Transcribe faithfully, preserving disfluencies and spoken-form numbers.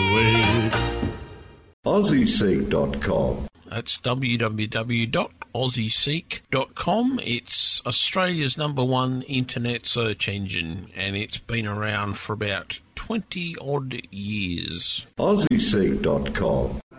it. Aussie Seek dot com. That's w w w dot aussie seek dot com. It's Australia's number one internet search engine, and it's been around for about twenty odd years. Aussie Seek dot com.